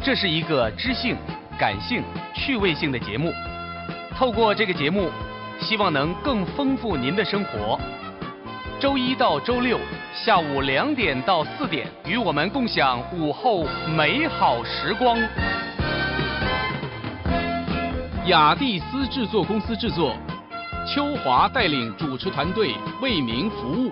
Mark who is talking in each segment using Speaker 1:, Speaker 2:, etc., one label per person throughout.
Speaker 1: 这是一个知性、感性、趣味性的节目。透过这个节目，希望能更丰富您的生活。周一到周六下午2点到4点，与我们共享午后美好时光。雅蒂斯制作公司制作，邱华带领主持团队为您服务。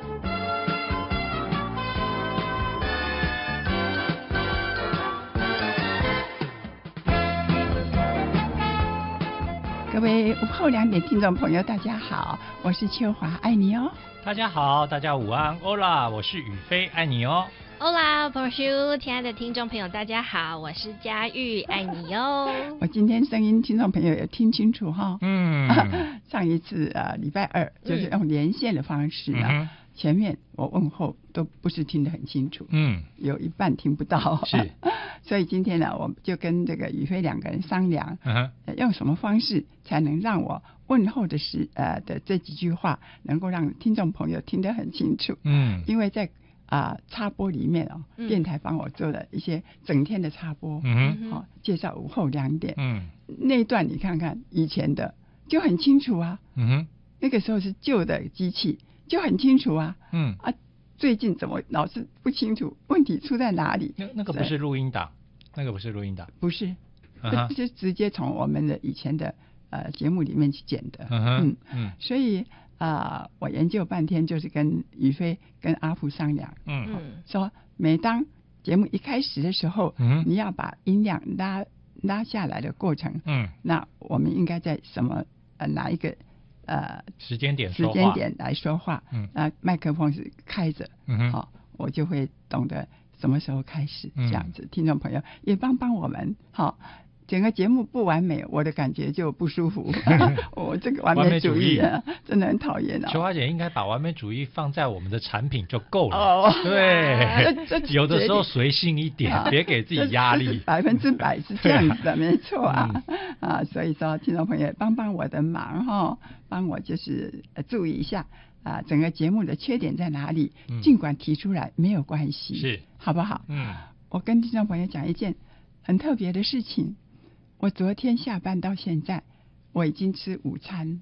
Speaker 2: 各位午后2点听众朋友，大家好，我是秋华，爱你哦。
Speaker 3: 大家好，大家午安，欧啦，我是宇飞，爱你哦。
Speaker 4: Hola Bonjour， 亲爱的听众朋友，大家好，我是佳玉，爱你哟。
Speaker 2: 我今天声音，听众朋友有听清楚哈？上一次礼拜二就是用连线的方式呢，前面我问候都不是听得很清楚，有一半听不到，
Speaker 3: 是。
Speaker 2: 所以今天呢，我就跟这个宇飞2个人商量，用什么方式才能让我问候的这几句话能够让听众朋友听得很清楚。因为在插播里面电台帮我做了一些整天的插播，介绍午后2点，那一段你看看以前的就很清楚啊，那个时候是旧的机器就很清楚啊，最近怎么老是不清楚？问题出在哪里？
Speaker 3: 那个不是录音档，那个不是录音档，
Speaker 2: 不是，就直接从我们的以前的节目里面去剪的，所以我研究半天，就是跟宇飞跟阿福商量，说每当节目一开始的时候，你要把音量拉下来的过程，那我们应该在哪一个
Speaker 3: 时间点
Speaker 2: 来说话，麦克风是开着，我就会懂得什么时候开始，这样子，听众朋友也帮我们，整个节目不完美，我的感觉就不舒服。我这个完美主义真的很讨厌
Speaker 3: 秋华姐应该把完美主义放在我们的产品就够了。对，有的时候随性一点，别给自己压力。
Speaker 2: 100%是这样子的，没错啊。所以说，听众朋友帮我的忙帮我就是注意一下整个节目的缺点在哪里，尽管提出来没有关系，
Speaker 3: 是
Speaker 2: 好不好？我跟听众朋友讲一件很特别的事情。我昨天下班到现在，我已经吃午餐。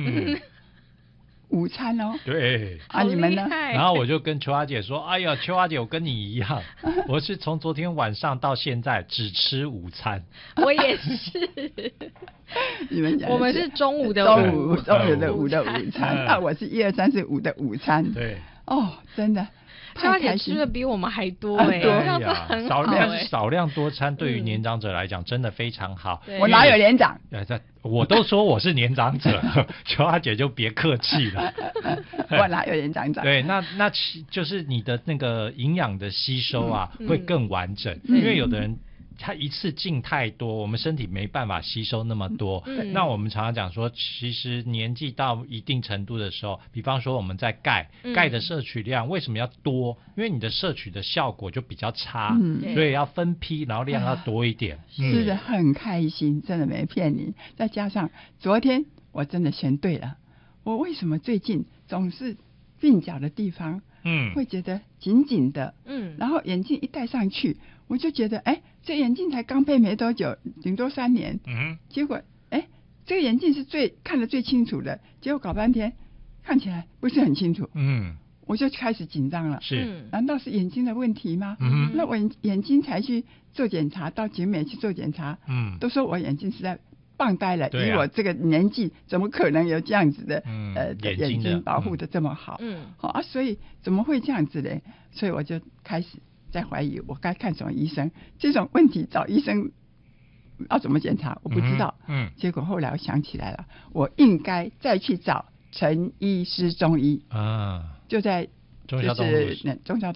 Speaker 2: 午餐哦。
Speaker 3: 对。
Speaker 2: 你们呢？
Speaker 3: 然后我就跟秋华姐说：“哎呀，秋华姐，我跟你一样，我是从昨天晚上到现在只吃午餐。”
Speaker 4: 我也是。
Speaker 2: 你们讲
Speaker 4: 我们是中午的
Speaker 2: 午的午餐，我是1、2、3、4、5的午餐。
Speaker 3: 对。
Speaker 2: 真的。
Speaker 4: 秋华姐吃的比我们还多这样子很好
Speaker 3: 少量多餐对于年长者来讲真的非常好。
Speaker 2: 我哪有年长？
Speaker 3: 我都说我是年长者，秋华姐就别客气了。
Speaker 2: 我哪有年长？
Speaker 3: 对，那就是你的那个营养的吸收会更完整，因为有的人它一次进太多，我们身体没办法吸收那么多。那我们常常讲说，其实年纪到一定程度的时候，比方说我们在钙的摄取量为什么要多？因为你的摄取的效果就比较差，所以要分批，然后量要多一点。
Speaker 2: 吃得很开心，真的没骗你。再加上昨天我真的选对了，我为什么最近总是鬓角的地方会觉得紧紧的，然后眼镜一戴上去，我就觉得这眼镜才刚配没多久，顶多3年，结果这个眼镜是看得最清楚的，结果搞半天看起来不是很清楚，我就开始紧张了。
Speaker 3: 是，
Speaker 2: 难道是眼睛的问题吗？那我眼睛才去做检查，到景美去做检查，都说我眼睛实在棒呆了，以我这个年纪怎么可能有这样子的眼睛保护的这么好？所以怎么会这样子呢？所以我就开始在怀疑我该看什么医生。这种问题找医生要怎么检查我不知道。结果后来我想起来了，我应该再去找陈医师中医就在中孝